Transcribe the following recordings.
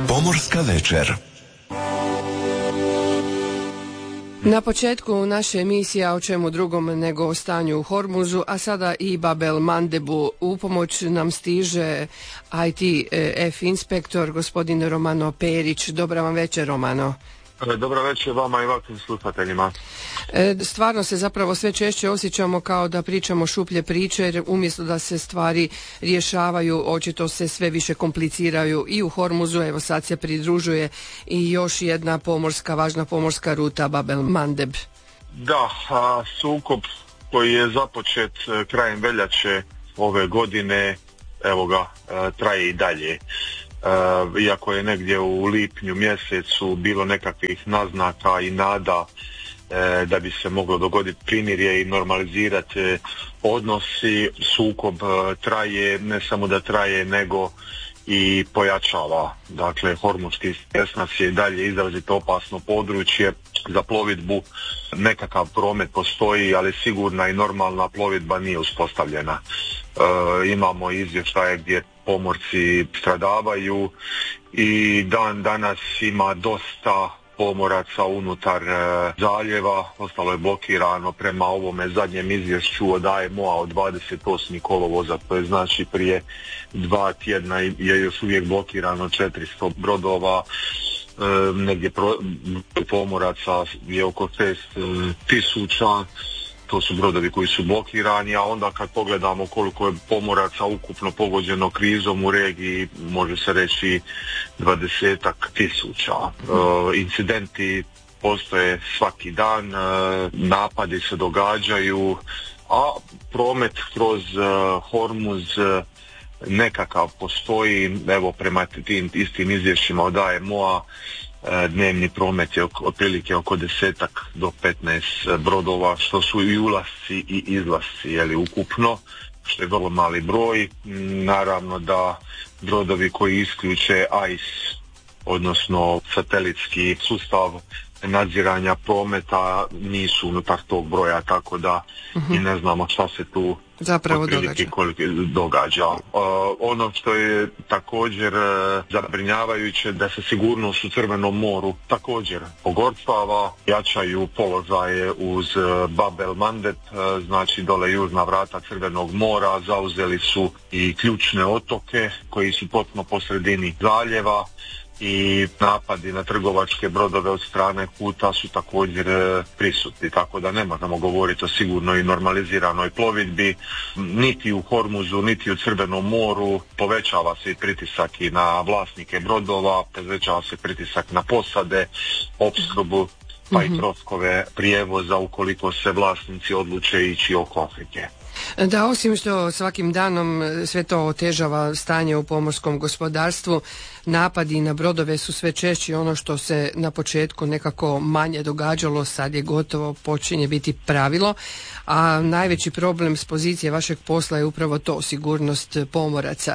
Pomorska večer. Na početku naše emisije o čemu drugom nego o stanju u Hormuzu, a sada i Bab el-Mandebu. U pomoć nam stiže ITF inspektor gospodin Romano Perić. Dobra vam večer, Romano. Dobro večer vama i vašim slušateljima. Stvarno se zapravo sve češće osjećamo kao da pričamo šuplje priče, jer umjesto da se stvari rješavaju, očito se sve više kompliciraju i u Hormuzu. Evo sad se pridružuje i još jedna važna pomorska ruta, Bab el-Mandeb. Da, sukob koji je započet krajem veljače ove godine, evo ga, traje i dalje. Iako je negdje u lipnju mjesecu bilo nekakvih naznaka i nada da bi se moglo dogoditi primirje i normalizirati odnosi, sukob traje, ne samo da traje nego i pojačava. Dakle, Hormuzski tjesnac je i dalje izrazito opasno područje za plovidbu. Nekakav promet postoji, ali sigurna i normalna plovidba nije uspostavljena. Imamo izvještaje gdje pomorci stradavaju i dan danas ima dosta pomoraca unutar zaljeva. Ostalo je blokirano prema ovome zadnjem izvješću od AMO-a od 28. kolovoza, to je znači prije 2 tjedna je još uvijek blokirano 400 brodova. Negdje pomoraca je oko 6.000. To su brodovi koji su blokirani, a onda kad pogledamo koliko je pomoraca ukupno pogođeno krizom u regiji, može se reći 20.000. Incidenti postoje svaki dan, napadi se događaju, a promet kroz Hormuz nekakav postoji. Evo, prema tim istim izvješćima od AMO-a dnevni promet je otprilike oko 10 do 15 brodova, što su i ulasci i izlasci, ukupno, što je vrlo mali broj. Naravno da brodovi koji isključe AIS, odnosno satelitski sustav nadziranja prometa, nisu unutar tog broja, tako da i ne znamo šta se tu zapravo događa. Ono što je također zabrinjavajuće, da se sigurnost u Crvenom moru također pogoršava, jačaju položaje uz Bab el-Mandeb, znači dole južna vrata Crvenog mora, zauzeli su i ključne otoke koji su potpuno po sredini zaljeva, i napadi na trgovačke brodove od strane Huta su također prisutni, tako da ne možemo govoriti o sigurnoj i normaliziranoj plovidbi niti u Hormuzu, niti u Crvenom moru. Povećava se i pritisak i na vlasnike brodova, povećava se pritisak na posade, opskrbu, pa i troškove prijevoza ukoliko se vlasnici odluče ići oko Afrike. Da, osim što svakim danom sve to otežava stanje u pomorskom gospodarstvu, napadi na brodove su sve češći. Ono što se na početku nekako manje događalo, sad je gotovo počinje biti pravilo, a najveći problem s pozicije vašeg posla je upravo to, sigurnost pomoraca.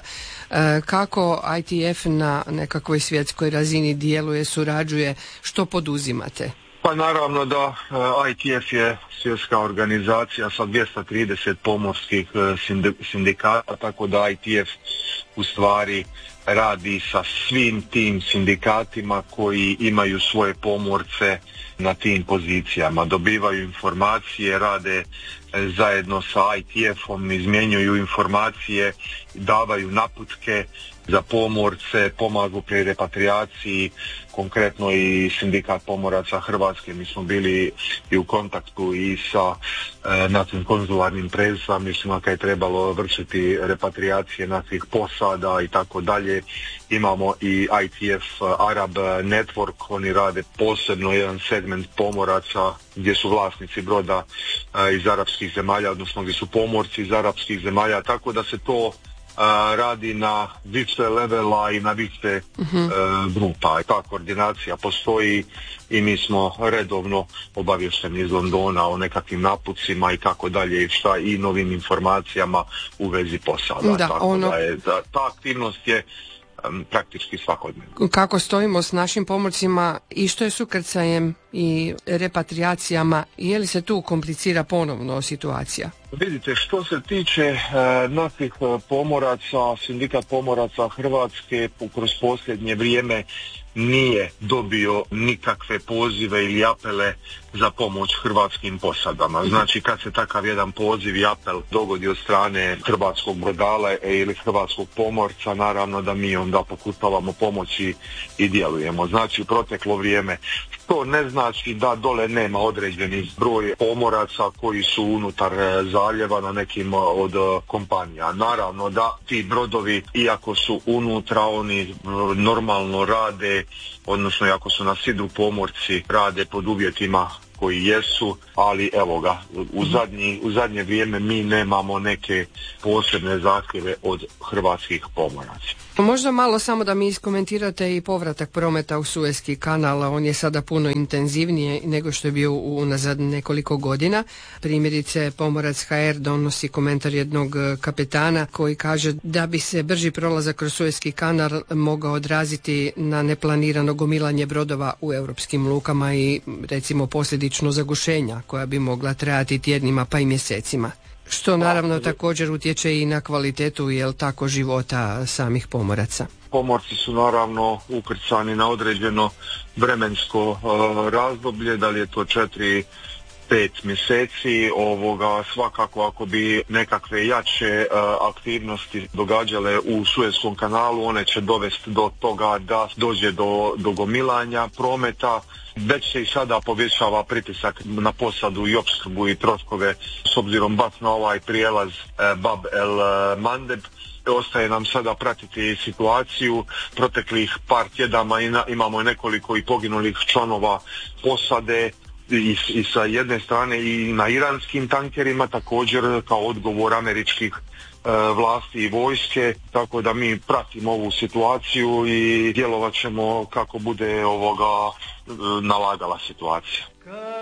Kako ITF na nekakvoj svjetskoj razini djeluje, surađuje, što poduzimate? Pa naravno da ITF je svjetska organizacija sa 230 pomorskih sindikata, tako da ITF u stvari radi sa svim tim sindikatima koji imaju svoje pomorce na tim pozicijama. Dobivaju informacije, rade zajedno sa ITF-om, izmjenjuju informacije, davaju naputke za pomorce, pomažu pri repatriaciji, konkretno i sindikat pomoraca Hrvatske. Mi smo bili i u kontaktu i sa našim konzularnim predstavnicima kad je trebalo vršiti repatriacije naših posada i tako dalje. Imamo i ITF Arab Network, oni rade posebno jedan segment pomoraca gdje su vlasnici broda iz arapskih zemalja, odnosno gdje su pomorci iz arapskih zemalja, tako da se to radi na više levela i na više grupa. Ta koordinacija postoji i mi smo redovno obavješteni iz Londona o nekakvim napucima i tako dalje i novim informacijama u vezi posada. Ta aktivnost je praktički svakodnevno. Kako stojimo s našim pomorcima i što je s ukrcajem i repatriacijama, je li se tu komplicira ponovno situacija? Vidite, što se tiče naših pomoraca, Sindikat pomoraca Hrvatske kroz posljednje vrijeme nije dobio nikakve pozive ili apele za pomoć hrvatskim posadama. Znači, kad se takav jedan poziv i apel dogodi od strane hrvatskog brodala ili hrvatskog pomorca, naravno da mi onda pokušavamo pomoći i djelujemo. Znači, u proteklo vrijeme, to ne znači da dole nema određeni broj pomoraca koji su unutar zaljeva na nekim od kompanija. Naravno da ti brodovi, iako su unutra, oni normalno rade, odnosno ako su na sidru pomorci, rade pod uvjetima koji jesu, ali evo ga, u zadnje vrijeme mi nemamo neke posebne zahtjeve od hrvatskih pomoraca. Možda malo samo da mi iskomentirate i povratak prometa u Suezki kanal. On je sada puno intenzivnije nego što je bio unazad nekoliko godina. Primjerice, Pomorac HR donosi komentar jednog kapetana koji kaže da bi se brži prolazak kroz Suezki kanal mogao odraziti na neplanirano gomilanje brodova u europskim lukama i recimo posljedično zagušenja koja bi mogla trajati tjednima pa i mjesecima. Što naravno također utječe i na kvalitetu života samih pomoraca. Pomorci su naravno ukrcani na određeno vremensko razdoblje, da li je to 4-5 mjeseci. Svakako ako bi nekakve jače aktivnosti događale u Suezkom kanalu, one će dovesti do toga da dođe do gomilanja prometa. Već se i sada povećava pritisak na posadu i opskrbu i troškove s obzirom baš na ovaj prijelaz Bab el Mandeb. Ostaje nam sada pratiti situaciju. Proteklih par tjedama imamo nekoliko i poginulih članova posade i sa jedne strane i na iranskim tankerima, također kao odgovor američkih vlasti i vojske, tako da mi pratimo ovu situaciju i djelovat ćemo kako bude nalagala situacija.